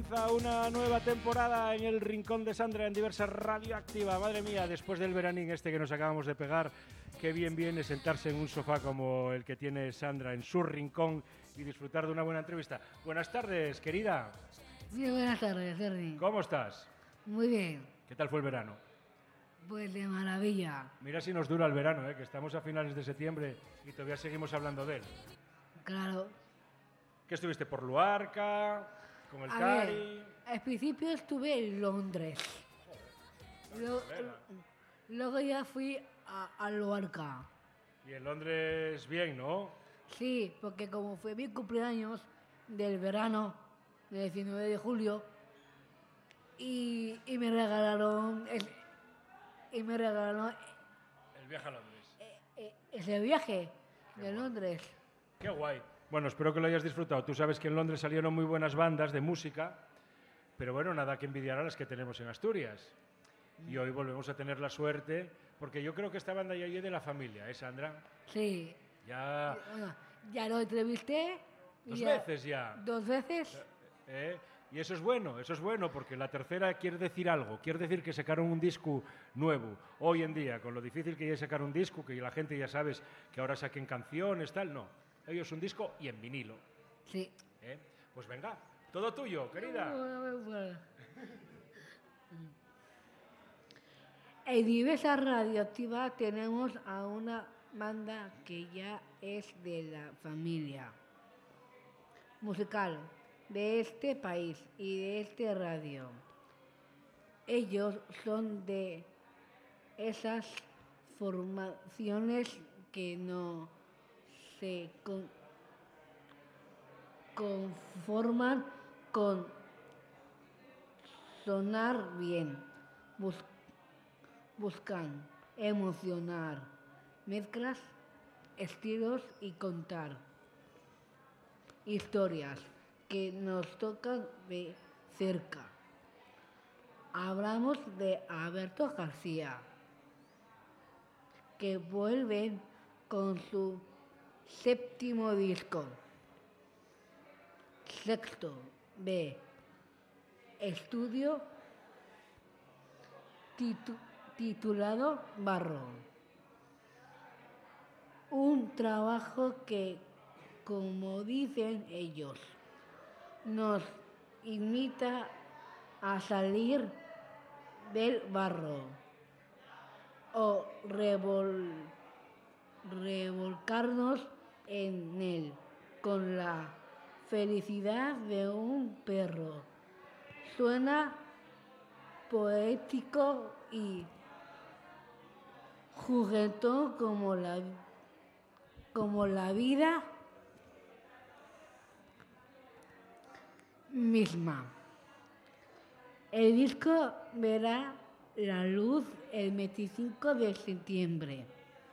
comienza una nueva temporada en el Rincón de Sandra en Diversa Radioactiva. Madre mía, después del veranín este que nos acabamos de pegar, qué bien viene sentarse en un sofá como el que tiene Sandra en su rincón y disfrutar de una buena entrevista. Buenas tardes, querida. Sí, buenas tardes, Ernie. ¿Cómo estás? Muy bien. ¿Qué tal fue el verano? Pues de maravilla. Mira si nos dura el verano, que estamos a finales de septiembre y todavía seguimos hablando de él. Claro. ¿Qué estuviste por Luarca? ¿Con el A Cari? ver, al principio estuve en Londres. Luego ya fui a Luarca. Y en Londres bien, ¿no? Sí, porque como fue mi cumpleaños del verano, del 19 de julio, y me regalaron El viaje a Londres. ese viaje Qué de guay. Londres. Qué guay. Bueno, espero que lo hayas disfrutado. Tú sabes que en Londres salieron muy buenas bandas de música, pero bueno, nada que envidiar a las que tenemos en Asturias. Y hoy volvemos a tener la suerte, porque yo creo que esta banda ya es de la familia, ¿eh, Sandra? Sí. Ya Bueno, ya lo entrevisté. y dos veces ya. 2 veces. Y eso es bueno, porque la tercera quiere decir algo, quiere decir que sacaron un disco nuevo. Hoy en día, con lo difícil que es sacar un disco, que la gente ya sabes que ahora saquen canciones, tal, no. Ellos un disco y en vinilo. Sí. Pues venga, todo tuyo, querida. En Diversa Radioactiva tenemos a una banda que ya es de la familia musical de este país y de este radio. Ellos son de esas formaciones que no se conforman con sonar bien. Buscan emocionar, mezclas, estilos y contar historias que nos tocan de cerca. Hablamos de Alberto García, que vuelven con su séptimo disco, sexto de estudio, titulado Barro. Un trabajo que, como dicen ellos, nos invita a salir del barro o revolcarnos en él con la felicidad de un perro. Suena poético y juguetón como la vida misma. El disco verá la luz el 25 de septiembre.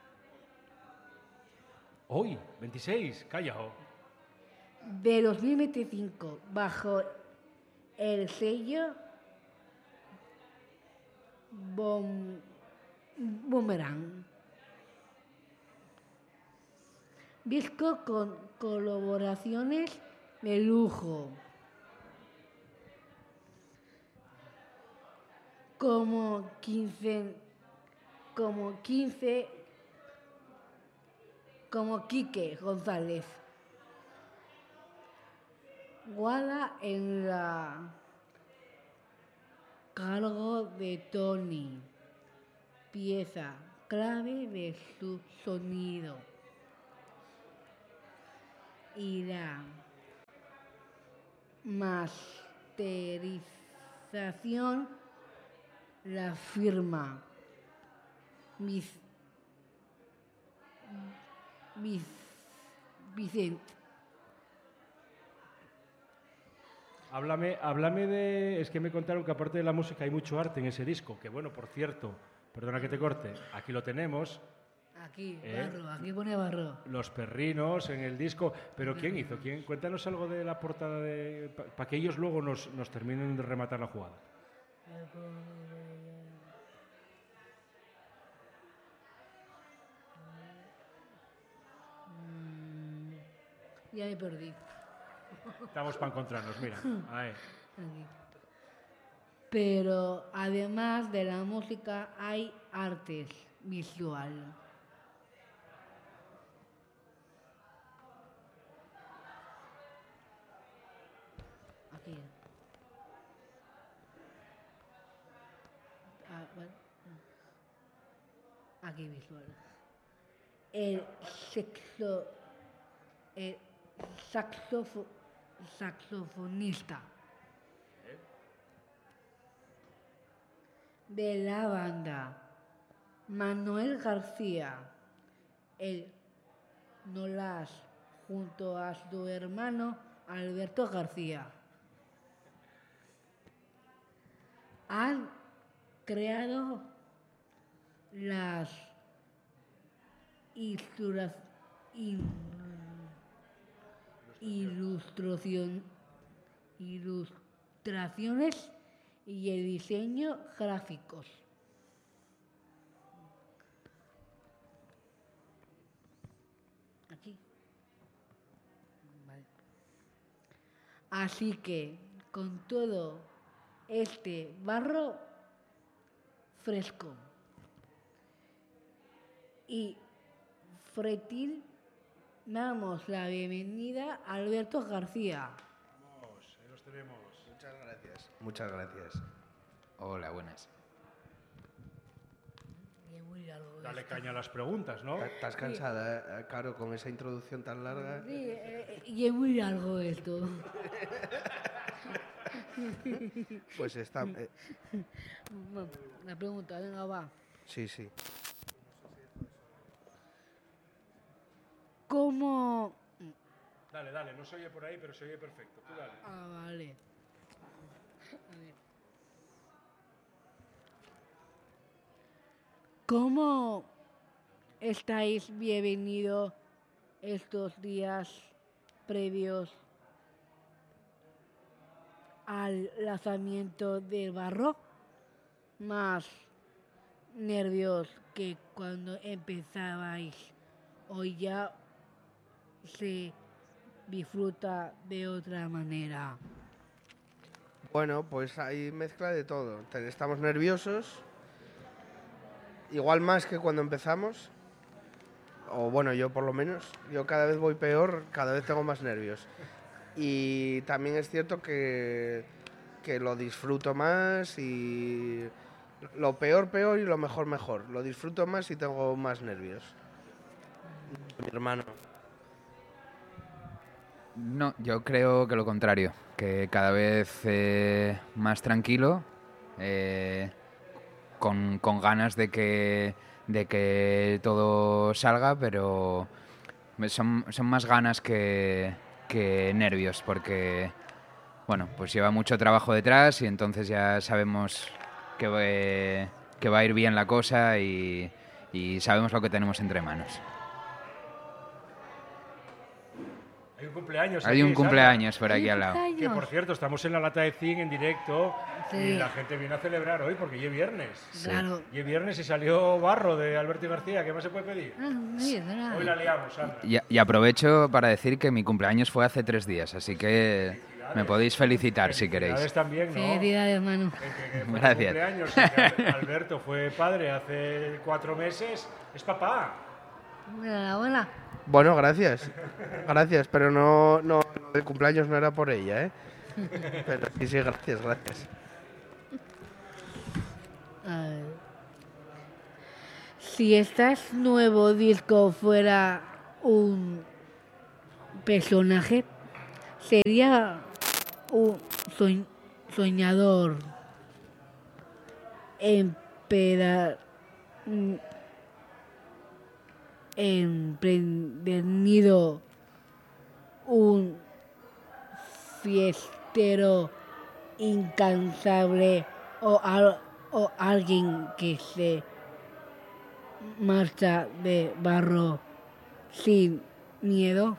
Hoy, 26, callao. De 2025, bajo el sello Boomerang. Disco con colaboraciones de lujo, como Quique González, Guada en la cargo de Tony, pieza clave de su sonido, y la masterización la firma Vicente. Háblame de... Es que me contaron que aparte de la música hay mucho arte en ese disco, que bueno, por cierto, perdona que te corte, aquí lo tenemos. Aquí, barro, aquí pone barro. Los perrinos en el disco. ¿Pero quién hizo? Cuéntanos algo de la portada para que ellos luego nos terminen de rematar la jugada. Ya me perdí. Estamos para encontrarnos, mira. Ahí. Aquí. Pero además de la música hay artes visual. Aquí. Bueno. Aquí visual. El saxofonista de la banda, Manuel García, el Nolas, junto a su hermano Alberto García, han creado las ilustraciones y el diseño gráficos. Aquí. Vale. Así que con todo este barro fresco y fértil, damos la bienvenida a Alberto García. Vamos, ahí los tenemos. Muchas gracias. Muchas gracias. Hola, buenas. Dale caña a las preguntas, ¿no? ¿Estás cansada, Caro, con esa introducción tan larga? Sí, y es muy largo esto. Pues está... La pregunta, venga, va. Sí, sí. ¿Cómo...? Dale, no se oye por ahí, pero se oye perfecto. Tú dale. Ah, vale. A ver. ¿Cómo estáis bienvenidos estos días previos al lanzamiento del barro? ¿Más nervios que cuando empezabais? Hoy ya se disfruta de otra manera. Bueno, pues hay mezcla de todo. Estamos nerviosos, igual más que cuando empezamos, o bueno, yo por lo menos. Yo cada vez voy peor, cada vez tengo más nervios. Y también es cierto que lo disfruto más y lo peor y lo mejor. Lo disfruto más y tengo más nervios. Mi hermano. No, yo creo que lo contrario, que cada vez más tranquilo, con ganas de que todo salga, pero son más ganas que nervios, porque bueno, pues lleva mucho trabajo detrás y entonces ya sabemos que va a ir bien la cosa y sabemos lo que tenemos entre manos. Hay un cumpleaños. Hay un cumpleaños por aquí al lado. Que por cierto, estamos en la lata de zinc en directo Sí. y la gente viene a celebrar hoy porque ya es viernes. Claro. Y es viernes y salió barro de Alberto García. ¿Qué más se puede pedir? Hoy la liamos, Sandra. Y aprovecho para decir que mi cumpleaños fue hace 3 días, así que me podéis felicitar si queréis. Felicidades también, ¿no? Felicidades, hermano. Que fue Gracias. tu cumpleaños, que Alberto fue padre hace 4 meses. Es papá. Enhorabuena. Bueno, gracias, pero no, el cumpleaños no era por ella, ¿eh? Pero sí, gracias. A ver. Si este nuevo disco fuera un personaje, sería un soñador, emprendido, un fiestero incansable o alguien que se marcha de barro sin miedo.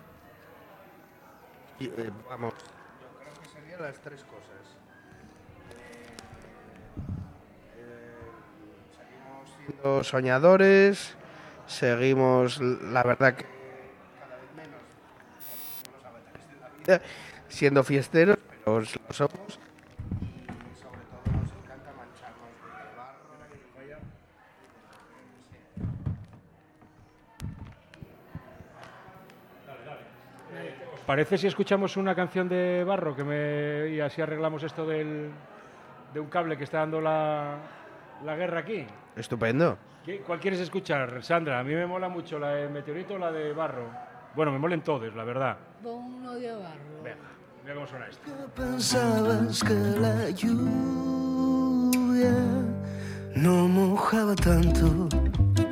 Vamos, yo creo que serían las 3 cosas. Seguimos siendo soñadores, seguimos, la verdad que cada vez menos, siendo fiesteros, pero lo somos, parece si escuchamos una canción de Barro y así arreglamos esto de un cable que está dando la guerra aquí? Estupendo. ¿Cuál quieres escuchar, Sandra? A mí me mola mucho la de Meteorito o la de Barro. Bueno, me molen todos, la verdad. Pon uno de Barro. Venga, mira cómo suena esto. Pensabas que la lluvia no mojaba tanto.